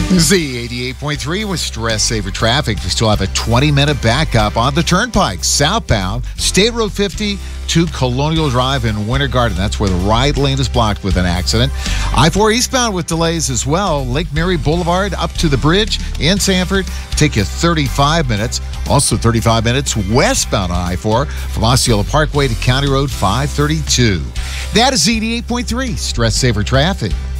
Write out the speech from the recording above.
Z88.3 with Stress Saver Traffic. We still have a 20-minute backup on the Turnpike southbound, State Road 50 to Colonial Drive in Winter Garden. That's where the right lane is blocked with an accident. I-4 eastbound with delays as well. Lake Mary Boulevard up to the bridge in Sanford. Take you 35 minutes. Also 35 minutes westbound on I-4 from Osceola Parkway to County Road 532. That is Z88.3 Stress Saver Traffic.